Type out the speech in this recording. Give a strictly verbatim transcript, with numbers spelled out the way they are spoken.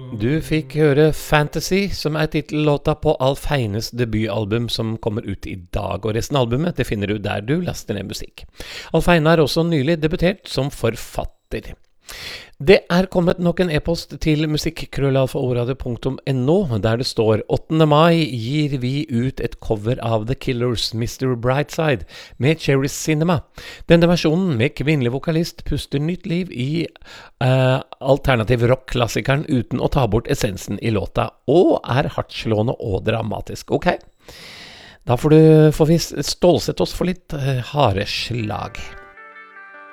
Du fikk høre Fantasy, som er titellåta på Alf Heines debutalbum som kommer ut i dag, og resten av albumet det finner du der du laster ned musikk. Alf Heine har også nylig debutert som forfatter. Det er kommet nok en e-post til musikkrøllalfaordet punktum no, der det står åttende mai gir vi ut et cover av The Killers, mister Brightside, med Cherry Cinema. Denne versjonen med kvinnelig vokalist puster nytt liv i uh, alternativ rock-klassikeren uten å ta bort essensen i låta, og er hardtslående og dramatisk. Ok, da får, du, får vi stålsette oss for litt uh, harde slag.